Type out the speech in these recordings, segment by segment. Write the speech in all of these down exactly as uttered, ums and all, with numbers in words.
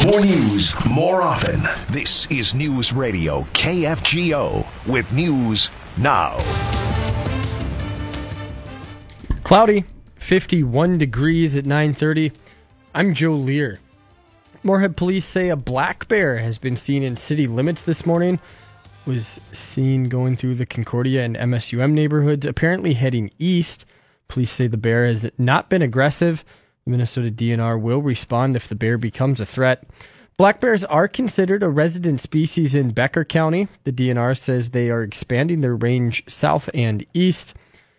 More news, more often. This is News Radio K F G O with news now. Cloudy, fifty-one degrees at nine thirty. I'm Joe Lear. Moorhead police say a black bear has been seen in city limits this morning. Was seen going through the Concordia and M S U M neighborhoods, apparently heading east. Police say the bear has not been aggressive. The Minnesota D N R will respond if the bear becomes a threat. Black bears are considered a resident species in Becker County. The D N R says they are expanding their range south and east.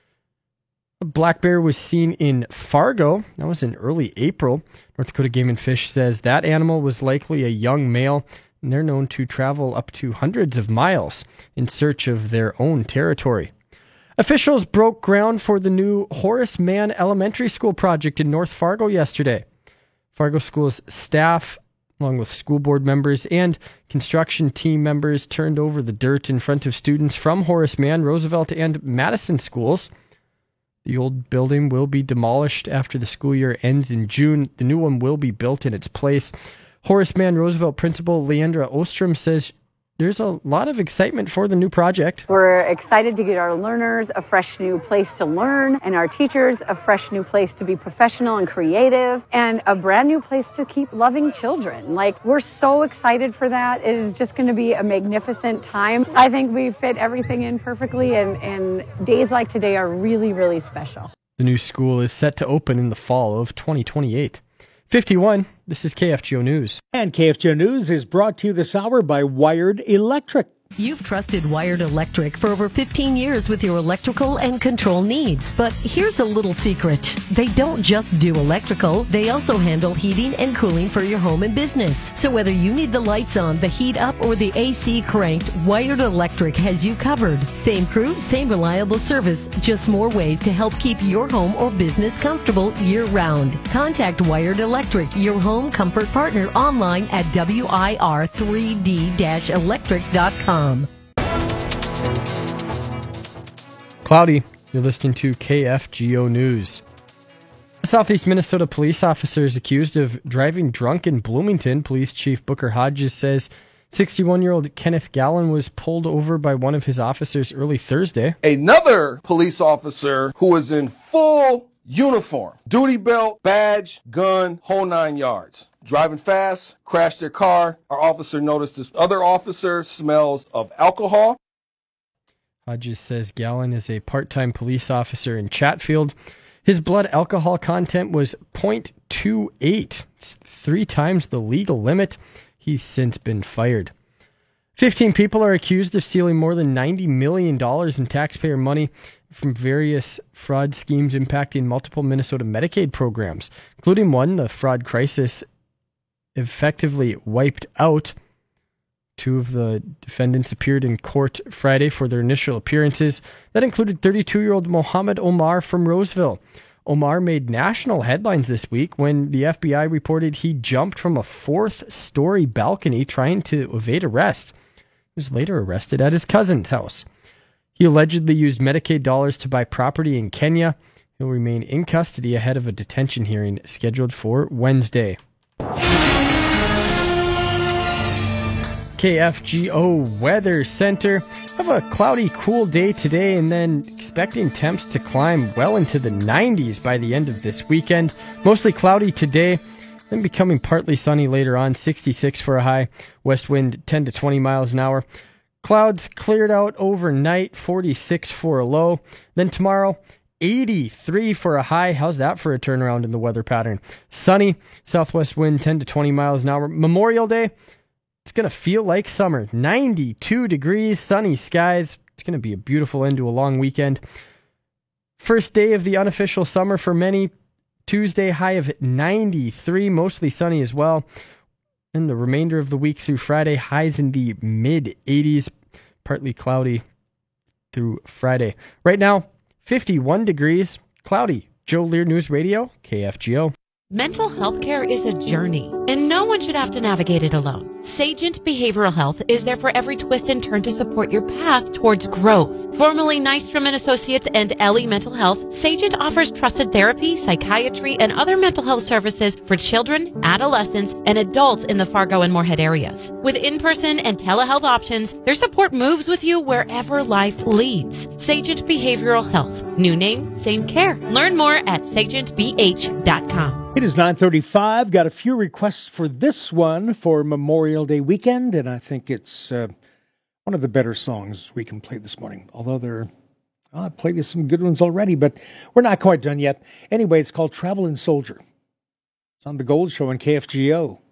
A black bear was seen in Fargo. That was in early April. North Dakota Game and Fish says that animal was likely a young male, and they're known to travel up to hundreds of miles in search of their own territory. Officials broke ground for the new Horace Mann Elementary School project in North Fargo yesterday. Fargo School's staff, along with school board members and construction team members, turned over the dirt in front of students from Horace Mann, Roosevelt, and Madison schools. The old building will be demolished after the school year ends in June. The new one will be built in its place. Horace Mann Roosevelt principal Leandra Ostrom says there's a lot of excitement for the new project. We're excited to get our learners a fresh new place to learn, and our teachers a fresh new place to be professional and creative, and a brand new place to keep loving children. Like, we're so excited for that. It is just going to be a magnificent time. I think we fit everything in perfectly, and, and days like today are really, really special. The new school is set to open in the fall of twenty twenty-eight. fifty-one, this is K F G O News. And K F G O News is brought to you this hour by Wired Electric. You've trusted Wired Electric for over fifteen years with your electrical and control needs. But here's a little secret. They don't just do electrical, they also handle heating and cooling for your home and business. So whether you need the lights on, the heat up, or the A C cranked, Wired Electric has you covered. Same crew, same reliable service, just more ways to help keep your home or business comfortable year-round. Contact Wired Electric, your home comfort partner, online at W I R three D electric dot com. Cloudy, you're listening to K F G O News. A Southeast Minnesota police officer is accused of driving drunk in Bloomington. Police Chief Booker Hodges says sixty-one-year-old Kenneth Gallen was pulled over by one of his officers early Thursday. Another police officer who was in full uniform, duty belt, badge, gun, whole nine yards. Driving fast, crashed their car. Our officer noticed this other officer smells of alcohol. Hodges says Gallen is a part-time police officer in Chatfield. His blood alcohol content was zero point two eight. It's three times the legal limit. He's since been fired. Fifteen people are accused of stealing more than ninety million dollars in taxpayer money from various fraud schemes impacting multiple Minnesota Medicaid programs, including one the fraud crisis effectively wiped out. Two of the defendants appeared in court Friday for their initial appearances. That included thirty-two-year-old Mohammed Omar from Roseville. Omar made national headlines this week when the F B I reported he jumped from a fourth-story balcony trying to evade arrest. He was later arrested at his cousin's house. He allegedly used Medicaid dollars to buy property in Kenya. He'll remain in custody ahead of a detention hearing scheduled for Wednesday. K F G O Weather Center. Have a cloudy, cool day today, and then expecting temps to climb well into the nineties by the end of this weekend. Mostly cloudy today, then becoming partly sunny later on. sixty-six for a high. West wind ten to twenty miles an hour. Clouds cleared out overnight. forty-six for a low. Then tomorrow, eighty-three for a high. How's that for a turnaround in the weather pattern? Sunny. Southwest wind ten to twenty miles an hour. Memorial Day, it's going to feel like summer. ninety-two degrees, sunny skies. It's going to be a beautiful end to a long weekend. First day of the unofficial summer for many. Tuesday, high of ninety-three, mostly sunny as well. And the remainder of the week through Friday, highs in the mid-eighties, partly cloudy through Friday. Right now, fifty-one degrees, cloudy. Joe Lear News Radio, K F G O. Mental health care is a journey, and no one should have to navigate it alone. Sagent Behavioral Health is there for every twist and turn to support your path towards growth. Formerly Nystrom and Associates and Ellie Mental Health, Sagent offers trusted therapy, psychiatry, and other mental health services for children, adolescents, and adults in the Fargo and Moorhead areas. With in-person and telehealth options, their support moves with you wherever life leads. Sagent Behavioral Health. New name, same care. Learn more at sagent b h dot com. It is nine thirty-five. Got a few requests for this one for Memorial Day weekend, and I think it's uh, one of the better songs we can play this morning. Although there, oh, I played some good ones already, but we're not quite done yet. Anyway, it's called Traveling Soldier. It's on the Gold Show on K F G O.